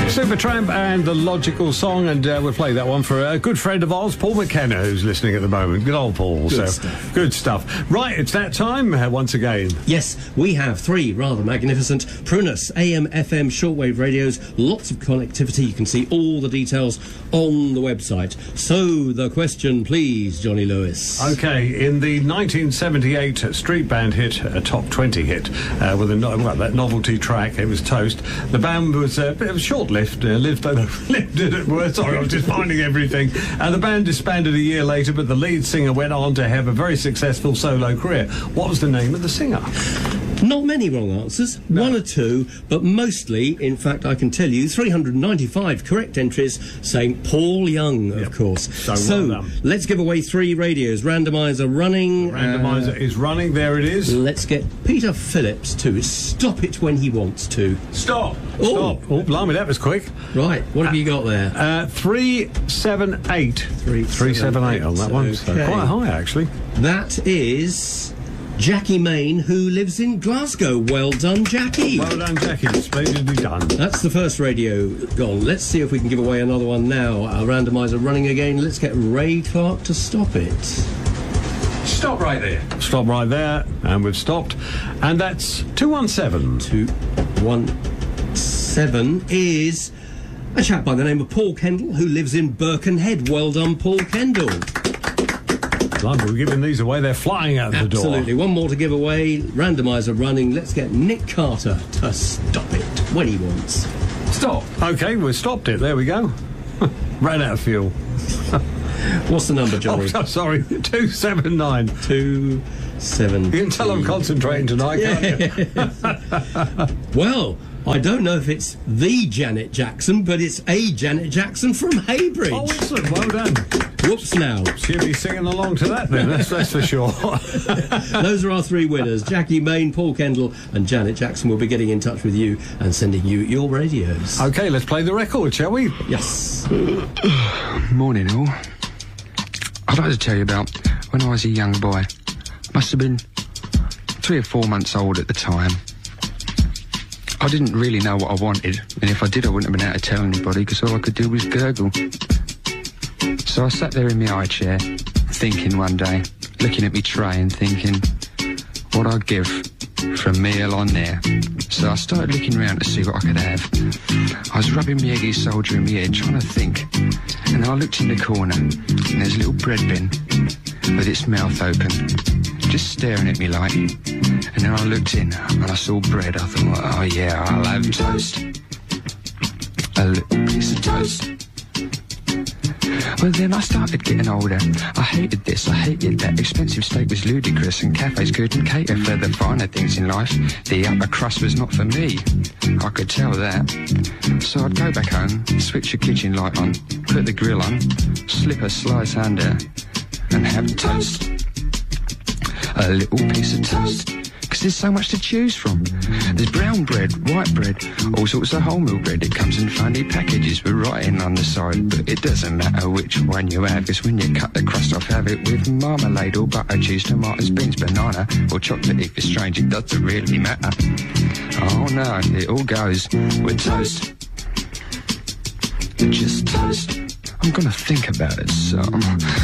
Supertramp and The Logical Song, and we'll play that one for a good friend of ours, Paul McKenna, who's listening at the moment. Good old Paul. Good stuff. Right, it's that time once again. Yes, we have three rather magnificent Prunus AM, FM shortwave radios, lots of connectivity. You can see all the details on the website. So, the question, please, Johnny Lewis. Okay, in the 1978 street band hit, a top 20 hit, with that novelty track, it was Toast. The band was a bit of a short-lived, sorry, I was just finding everything. The band disbanded a year later, but the lead singer went on to have a very successful solo career. What was the name of the singer? Not many wrong answers, no. One or two, but mostly, in fact, I can tell you, 395 correct entries saying Paul Young, of course. So well done. Let's give away three radios. Randomizer running. The randomizer is running, there it is. Let's get Peter Phillips to stop it when he wants to. Stop! Oh, stop. Oh, blimey, that was quick. Right, what have you got there? 378. 378 on that one. Okay. So quite high, actually. That is Jackie Main, who lives in Glasgow. Well done, Jackie. Well done, Jackie. Splendidly done. That's the first radio gone. Let's see if we can give away another one now. Our randomizer running again. Let's get Ray Clark to stop it. Stop right there. Stop right there. And we've stopped. And that's 217. 217 is a chap by the name of Paul Kendall, who lives in Birkenhead. Well done, Paul Kendall. We're giving these away. They're flying out the door. Absolutely. One more to give away. Randomizer running. Let's get Nick Carter to stop it when he wants. Stop. OK, we've stopped it. There we go. Ran out of fuel. What's the number, Johnny? Oh, sorry. 279. 279. You can tell I'm concentrating tonight, can't you? Well, I don't know if it's the Janet Jackson, but it's a Janet Jackson from Heybridge. Oh, excellent. Well done. Whoops now. She'll be singing along to that then, that's for sure. Those are our three winners. Jackie Main, Paul Kendall and Janet Jackson will be getting in touch with you and sending you your radios. OK, let's play the record, shall we? Yes. Morning, all. I'd like to tell you about when I was a young boy. Must have been 3 or 4 months old at the time. I didn't really know what I wanted, and if I did, I wouldn't have been able to tell anybody because all I could do was gurgle. So I sat there in my high chair, thinking one day, looking at me tray and thinking what I'd give for a meal on there. So I started looking around to see what I could have. I was rubbing my eggy soldier in my head, trying to think, and I looked in the corner, and there's a little bread bin with its mouth open, just staring at me like. And then I looked in, and I saw bread. I thought, oh yeah, I'll have toast. A little piece of toast. Well, then I started getting older. I hated this, I hated that. Expensive steak was ludicrous, and cafes couldn't cater for the finer things in life. The upper crust was not for me. I could tell that. So I'd go back home, switch the kitchen light on, put the grill on, slip a slice under, and have toast. A little piece of toast. Because there's so much to choose from. There's brown bread, white bread, all sorts of wholemeal bread. It comes in funny packages with writing on the side, but it doesn't matter which one you have, because when you cut the crust off, have it with marmalade or butter, cheese, tomatoes, beans, banana, or chocolate if it's strange, it doesn't really matter. Oh no, it all goes with toast. Just toast. I'm gonna think about it some.